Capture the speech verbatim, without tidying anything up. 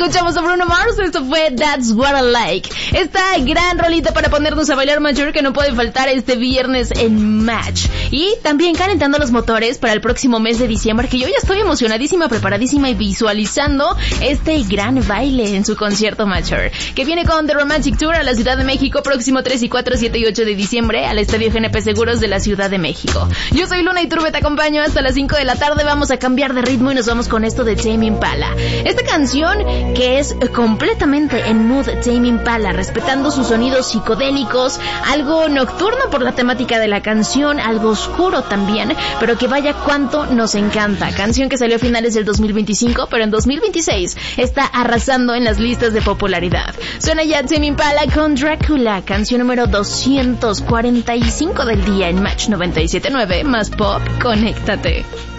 Escuchamos a Bruno Mars, esto fue That's What I Like. Esta gran rolita para ponernos a bailar mayor que no puede faltar este viernes en Match. Y también calentando los motores para el próximo mes de diciembre, que yo ya estoy emocionadísima, preparadísima y visualizando este gran baile en su concierto Mature, que viene con The Romantic Tour a la Ciudad de México próximo tres y cuatro, siete y ocho de diciembre al Estadio G N P Seguros de la Ciudad de México. Yo soy Luna Iturbe, te acompaño hasta las cinco de la tarde. Vamos a cambiar de ritmo y nos vamos con esto de Tame Impala. Esta canción que es completamente en mood Tame Impala, respetando sus sonidos psicodélicos, algo nocturno por la temática de la canción, algo oscuro también, pero que vaya cuánto nos encanta. Canción que salió a finales del dos mil veinticinco, pero en dos mil veintiséis está arrasando en las listas de popularidad. Suena ya Tame Impala con Drácula, canción número doscientos cuarenta y cinco del día en Match noventa y siete punto nueve, más pop, conéctate.